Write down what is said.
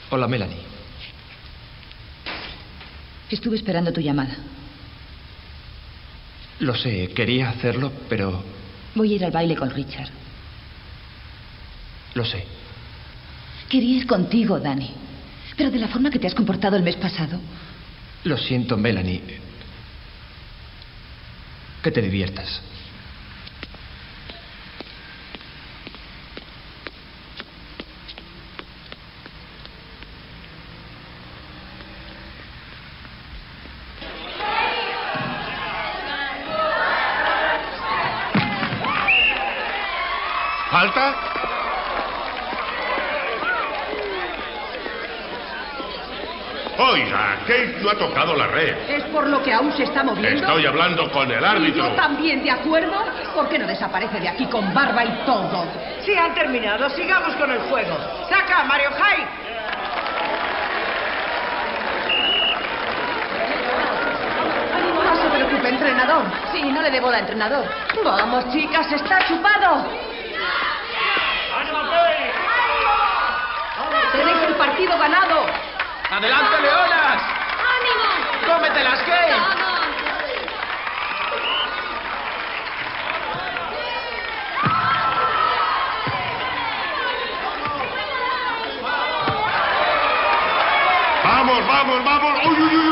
Hola, Melanie. Estuve esperando tu llamada. Lo sé, quería hacerlo, pero... Voy a ir al baile con Richard. Lo sé. Quería ir contigo, Danny. Pero de la forma que te has comportado el mes pasado... Lo siento, Melanie. Que te diviertas. ¿Falta? Oiga, Kate no ha tocado la red. ¿Es por lo que aún se está moviendo? Estoy hablando con el árbitro. ¿Y yo también de acuerdo? ¿Por qué no desaparece de aquí con barba y todo? Sí, han terminado. Sigamos con el juego. ¡Saca, Mario Hyde! No se preocupe, entrenador. Sí, no le dé bola, entrenador. Vamos, chicas, está chupado. Tenéis el partido ganado. ¡Adelante, Leonas! ¡Ánimo! ¡Cómetelas, Kate! ¡Vamos, vamos, vamos! ¡Uy, uy, uy!